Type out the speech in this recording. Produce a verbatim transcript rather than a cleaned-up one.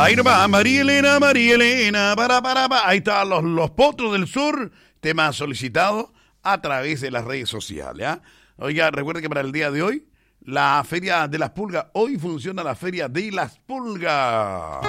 Ahí nomás, María Elena, María Elena, para, para, para. Ahí están los, los Potros del Sur, tema solicitado a través de las redes sociales. ¿eh? Oiga, recuerde que para el día de hoy, la Feria de las Pulgas, hoy funciona la Feria de las Pulgas.